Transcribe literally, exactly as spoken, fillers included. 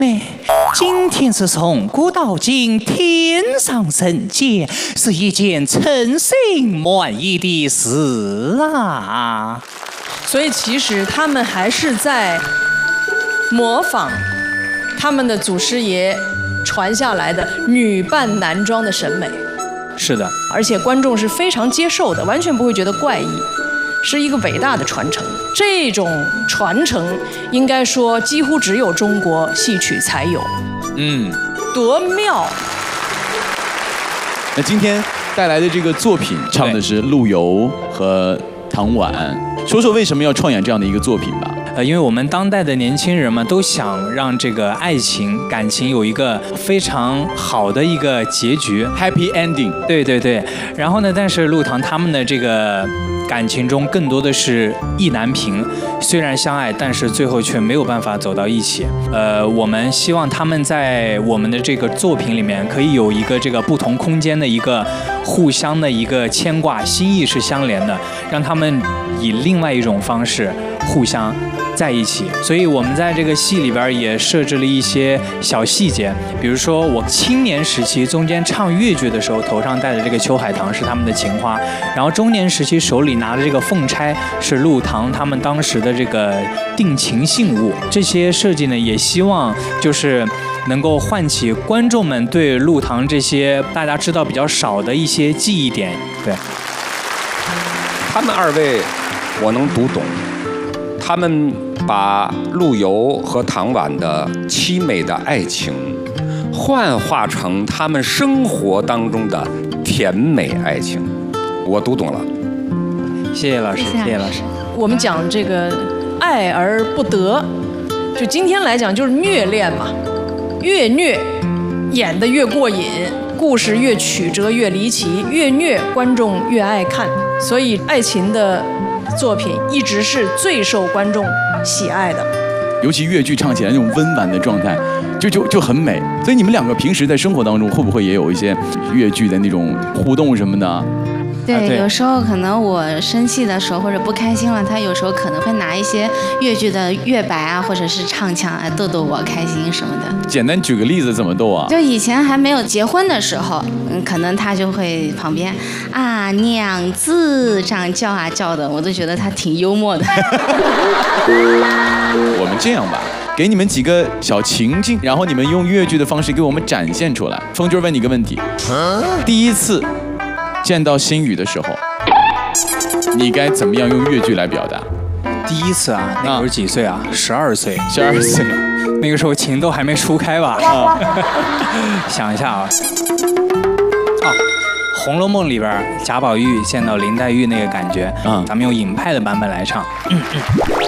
哎，今天是从古到今天上人间，是一件称心满意的事啊。 所以其实他们还是在模仿他们的祖师爷传下来的女扮男装的审美。 是的， 而且观众是非常接受的，完全不会觉得怪异，是一个伟大的传承。这种传承应该说几乎只有中国戏曲才有。 嗯， 多妙！ 那今天带来的这个作品唱的是陆游和唐婉，说说为什么要创演这样的一个作品吧。 呃，因为我们当代的年轻人嘛，都想让这个爱情、感情有一个非常好的一个结局 ，happy ending。 对对对。然后呢，但是陆唐他们的这个感情中更多的是意难平，虽然相爱，但是最后却没有办法走到一起。呃，我们希望他们在我们的这个作品里面可以有一个这个不同空间的一个互相的一个牵挂，心意是相连的，让他们以另外一种方式互相在一起。所以我们在这个戏里边也设置了一些小细节，比如说我青年时期中间唱越剧的时候，头上戴的这个秋海棠是他们的情花，然后中年时期手里拿的这个凤钗是陆唐他们当时的这个定情信物。这些设计呢，也希望就是能够唤起观众们对陆唐这些大家知道比较少的一些记忆点。对， 他们二位我能读懂，他们把陆游和唐婉的凄美的爱情幻化成他们生活当中的甜美爱情，我读懂了。 谢谢老师，谢谢老师。 我们讲这个爱而不得，就今天来讲就是虐恋嘛，越虐演得越过瘾，故事越曲折越离奇，越虐观众越爱看，所以爱情的作品一直是最受观众喜爱的。 尤其越剧唱起来那种温婉的状态，就就就很美。所以你们两个平时在生活当中会不会也有一些越剧的那种互动什么的？ 对，啊、对，有时候可能我生气的时候或者不开心了，他有时候可能会拿一些越剧的越白啊，或者是唱腔啊，逗逗我开心什么的。 简单举个例子，怎么逗啊？ 就以前还没有结婚的时候，嗯，可能他就会旁边啊娘子这样叫啊叫的，我都觉得他挺幽默的。 我们这样吧，给你们几个小情境，然后你们用越剧的方式给我们展现出来。风军问你个问题：第一次见到心雨的时候，你该怎么样用越剧来表达？ 第一次啊，那会儿几岁啊？十二岁， 十二岁， 那个时候情窦还没初开吧？啊，想一下啊，啊，《红楼梦》里边贾宝玉见到林黛玉那个感觉，嗯，咱们用尹派的版本来唱。嗯嗯